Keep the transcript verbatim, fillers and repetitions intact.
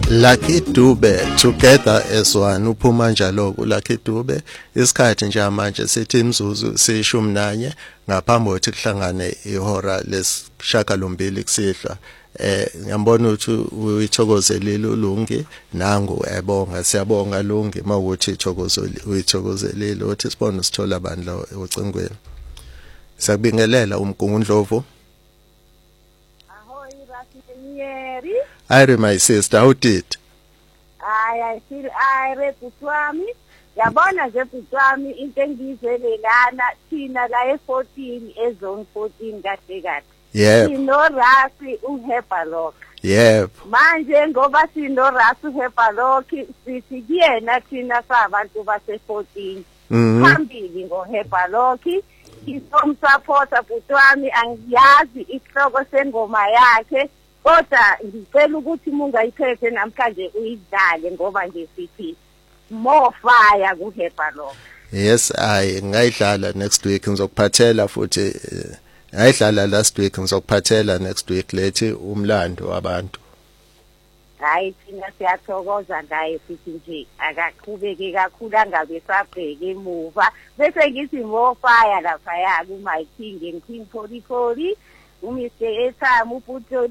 Lucky Dube together as one uphuma njalo ku Lucky Dube isikhathi nje manje sithi imzuzu sishumi nanye ngaphambi kokuthi kuhlangane ihora lesishakalombili kusihlwa eh ngiyambona ukuthi uyithokozelile uLungi nangu ebonga siyabonga Lungi mawukuthi ithokozeli uyithokozelile uthi sibone sithola bandla ocingweni sakubingelela umgungundlovu. Hi, my sister, how did? I, I feel I read Putwami. Yabona nje Putwami into engizwelelana thina la e fourteen ezone fourteen kahle kahle. Yep. Sino Rasi uHepalok. Yep. Manje ngoba sino Rasi uHepalok sithi kuyena thina sabantu base fourteen. Phambili ngoHepalok. Isomsupporta Putwami angiyazi isihloko sengoma yakhe. Kodwa ngicela ukuthi mungayiphethe namhlanje uyidlale ngoba nje sithi more fire kuHepalok. Yes, I ngayidlala next week ngizokuphathela futhi ngayidlala last week ngizokuphathela next week lethi umlando wabantu. Hayi thina siyathokoza ngaye sithi nje akaqhubeke kakhulu angabe sabheke emuva bese ngithi more fire lapha ya ku my king and king Poli Poli uMr Etham uPutho